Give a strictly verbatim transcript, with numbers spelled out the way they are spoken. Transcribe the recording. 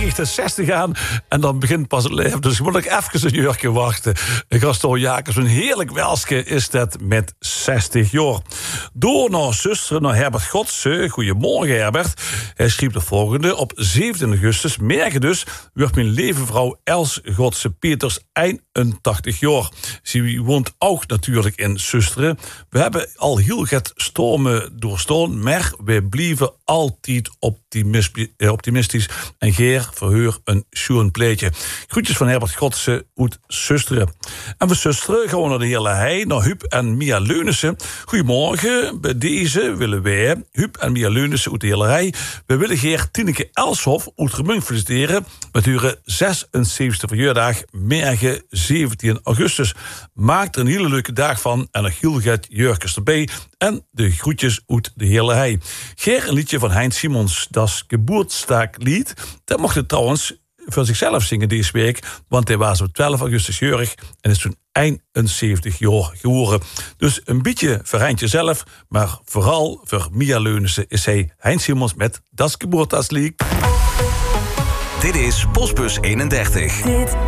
vliegt de zestig aan en dan begint pas het leven. Dus je moet ook even een jurkje wachten. Gaston Jacobs, een heerlijk welske is dat met zestig jaar. Door naar zuster, naar Herbert Godse. Goedemorgen Herbert. Hij schreef de volgende. Op zeventien augustus, morgen dus, werd mijn levenvrouw Els Godse Peters eenentachtig jaar. Ze woont ook natuurlijk in Zusteren. We hebben al heel het stormen doorstaan, maar we blijven altijd optimistisch en geer verheur een schoon pleetje. Groetjes van Herbert Godse uit Zusteren. En we Zusteren gaan we naar de hele hei, naar Huub en Mia Leunissen. Goedemorgen, bij deze willen wij Huub en Mia Leunissen uit de hele hei. We willen geer Tineke Elshoff uit Gemunk feliciteren met hun zesenzeventigste verjaardag, morgen zeventien augustus. Maak er een hele leuke dag van en nog heel get jurkjes erbij. En de groetjes uit de hele hei. Geer een liedje van Heinz Simons, das Geburtstaglied. Dat mocht hij trouwens voor zichzelf zingen deze week, want hij was op twaalf augustus jarig en is toen eenenzeventig jaar geworden. Dus een beetje voor Heintje zelf, maar vooral voor Mia Leunissen is hij Heinz Simons met das Geburtstaglied. Dit is Postbus eenendertig. Dit